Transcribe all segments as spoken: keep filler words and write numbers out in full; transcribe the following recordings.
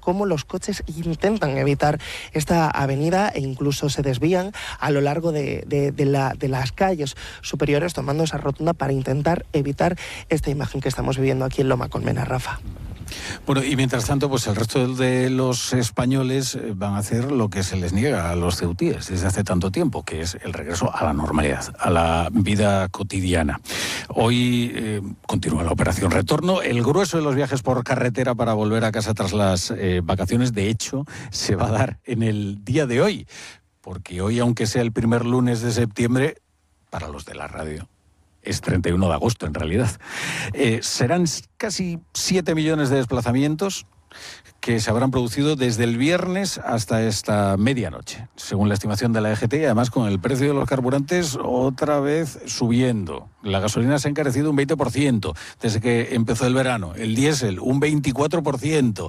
cómo los coches intentan evitar esta avenida e incluso se desvían a lo largo de, de, de, la, de las calles superiores, tomando esa rotonda para intentar evitar esta imagen que estamos viviendo aquí en Loma Colmena, Rafa. Bueno, y mientras tanto, pues el resto de los españoles van a hacer lo que se les niega a los ceutíes desde hace tanto tiempo, que es el regreso a la normalidad, a la vida cotidiana. Hoy eh, continúa la operación retorno. El grueso de los viajes por carretera para volver a casa tras las eh, vacaciones, de hecho, se va a dar en el día de hoy, porque hoy, aunque sea el primer lunes de septiembre, para los de la radio es treinta y uno de agosto en realidad. Eh, serán casi siete millones de desplazamientos que se habrán producido desde el viernes hasta esta medianoche, según la estimación de la E G T, y además con el precio de los carburantes otra vez subiendo. La gasolina se ha encarecido un veinte por ciento desde que empezó el verano, el diésel un veinticuatro por ciento.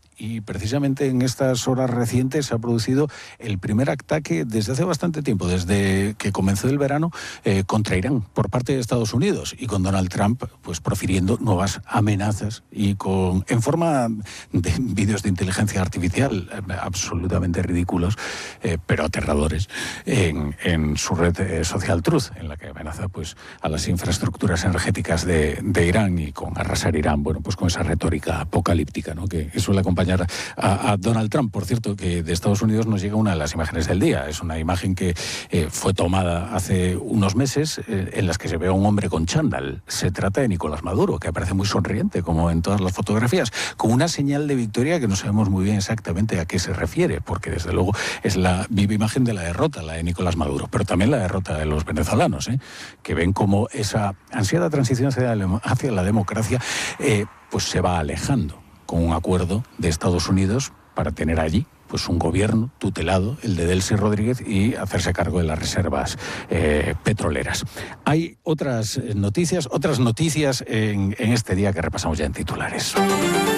Y precisamente en estas horas recientes se ha producido el primer ataque desde hace bastante tiempo, desde que comenzó el verano, eh, contra Irán por parte de Estados Unidos, y con Donald Trump pues profiriendo nuevas amenazas y con en forma de vídeos de inteligencia artificial eh, absolutamente ridículos, eh, pero aterradores, en, en su red eh, social Truth, en la que amenaza pues a las infraestructuras energéticas de, de Irán y con arrasar Irán, bueno, pues con esa retórica apocalíptica, ¿no?, que, que suele acompañar A, a Donald Trump. Por cierto, que de Estados Unidos nos llega una de las imágenes del día. Es una imagen que eh, fue tomada hace unos meses, eh, en las que se ve a un hombre con chándal. Se trata de Nicolás Maduro, que aparece muy sonriente, como en todas las fotografías, con una señal de victoria que no sabemos muy bien exactamente a qué se refiere, porque desde luego es la viva imagen de la derrota, la de Nicolás Maduro, pero también la derrota de los venezolanos, ¿eh? que ven como esa ansiada transición hacia la, hacia la democracia eh, pues se va alejando, con un acuerdo de Estados Unidos para tener allí pues un gobierno tutelado, el de Delcy Rodríguez, y hacerse cargo de las reservas eh, petroleras. Hay otras noticias, otras noticias en, en este día que repasamos ya en titulares.